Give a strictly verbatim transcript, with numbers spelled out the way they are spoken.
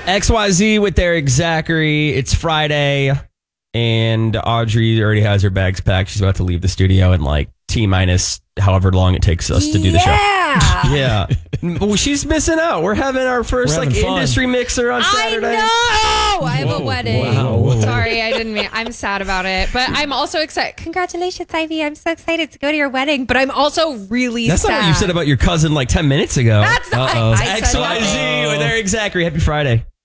X Y Z with Eric Zachary. It's Friday, and Audrey already has her bags packed. She's about to leave the studio in like T minus however long it takes us to do the show. Yeah. Well, she's missing out. We're having our first like fun. industry mixer on Saturday. I know. I have Whoa, a wedding. wow. Sorry, I didn't mean. I'm sad about it, but I'm also excited. Congratulations, Ivy. I'm so excited to go to your wedding, but I'm also really That's sad. not what you said about your cousin like ten minutes ago. That's not. Uh-oh. I, I X said Y Z nothing. with Eric Zachary. Happy Friday.